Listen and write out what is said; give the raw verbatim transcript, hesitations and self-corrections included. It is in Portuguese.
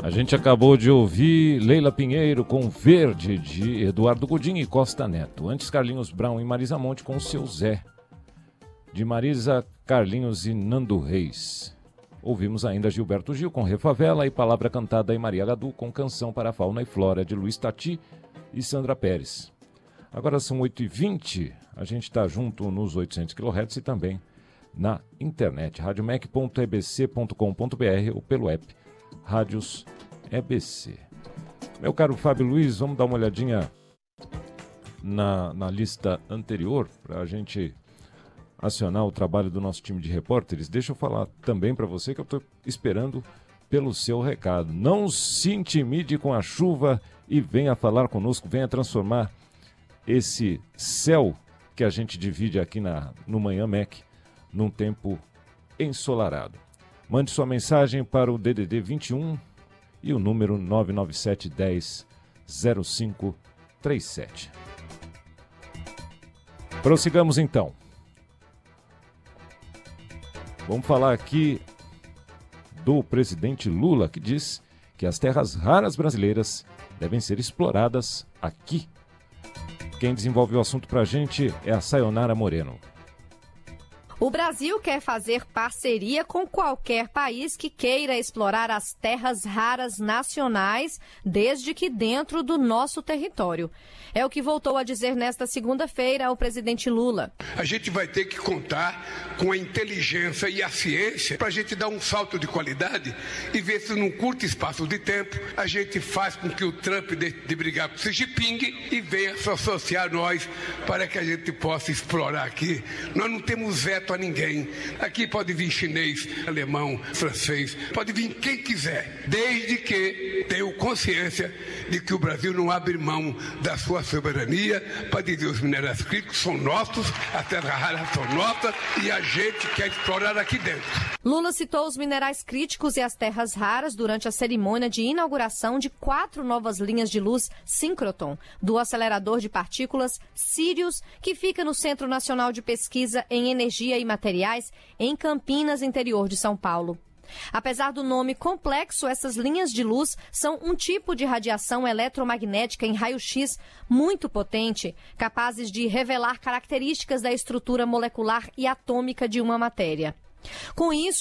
A gente acabou de ouvir Leila Pinheiro com Verde, de Eduardo Godinho e Costa Neto. Antes, Carlinhos Brown e Marisa Monte com Seu Zé, de Marisa, Carlinhos e Nando Reis. Ouvimos ainda Gilberto Gil com Refavela e Palavra Cantada e Maria Gadu com Canção para a Fauna e Flora, de Luiz Tati e Sandra Pérez. Agora são oito e vinte, a gente está junto nos oitocentos quilohertz e também na internet, radiomec ponto e b c ponto com ponto b r ou pelo app Rádios E B C. Meu caro Fábio Luiz, vamos dar uma olhadinha na, na lista anterior para a gente acionar o trabalho do nosso time de repórteres. Deixa eu falar também para você que eu estou esperando pelo seu recado. Não se intimide com a chuva e venha falar conosco, venha transformar esse céu que a gente divide aqui na, no Manhã Mac num tempo ensolarado. Mande sua mensagem para o D D D vinte e um e o número nove nove sete um zero zero cinco três sete. Prossigamos então. Vamos falar aqui do presidente Lula, que diz que as terras raras brasileiras devem ser exploradas aqui. Quem desenvolve o assunto para a gente é a Sayonara Moreno. O Brasil quer fazer parceria com qualquer país que queira explorar as terras raras nacionais, desde que dentro do nosso território. É o que voltou a dizer nesta segunda-feira o presidente Lula. A gente vai ter que contar com a inteligência e a ciência para a gente dar um salto de qualidade e ver se num curto espaço de tempo a gente faz com que o Trump deixe de brigar com o Xi Jinping e venha se associar a nós para que a gente possa explorar aqui. Nós não temos veto a ninguém. Aqui pode vir chinês, alemão, francês, pode vir quem quiser, desde que tenha consciência de que o Brasil não abre mão da sua soberania para dizer os minerais críticos são nossos, as terras raras são nossas e a gente quer explorar aqui dentro. Lula citou os minerais críticos e as terras raras durante a cerimônia de inauguração de quatro novas linhas de luz síncrotron do acelerador de partículas Sirius, que fica no Centro Nacional de Pesquisa em Energia e Materiais, em Campinas, interior de São Paulo. Apesar do nome complexo, essas linhas de luz são um tipo de radiação eletromagnética em raio-x muito potente, capazes de revelar características da estrutura molecular e atômica de uma matéria. Com isso,